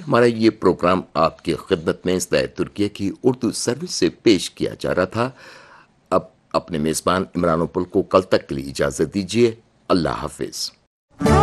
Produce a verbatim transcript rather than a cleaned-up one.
हमारा ये प्रोग्राम आपकी खिदमत में इस्ताद तुर्किया की उर्दू सर्विस से पेश किया जा रहा था। अब अपने मेज़बान इमरान उपुल को कल तक के लिए इजाज़त दीजिए। अल्लाह हाफिज़।